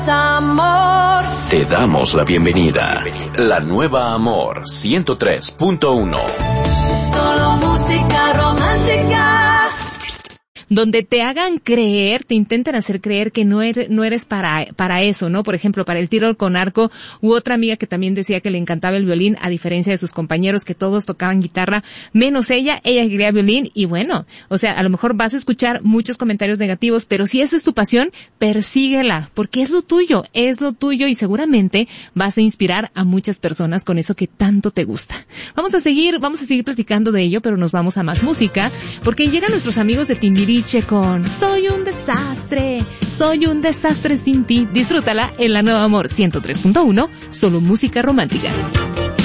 Amor. Te damos la bienvenida. La nueva Amor 103.1. Solo música romántica. Donde te hagan creer, te intentan hacer creer que no eres para eso, ¿no? Por ejemplo, para el tiro con arco, u otra amiga que también decía que le encantaba el violín, a diferencia de sus compañeros que todos tocaban guitarra, menos ella quería violín, y bueno, o sea, a lo mejor vas a escuchar muchos comentarios negativos, pero si esa es tu pasión, persíguela, porque es lo tuyo, y seguramente vas a inspirar a muchas personas con eso que tanto te gusta. Vamos a seguir platicando de ello, pero nos vamos a más música, porque llegan nuestros amigos de Timbiriche con Soy un desastre sin ti. Disfrútala en la nueva Amor 103.1, solo música romántica.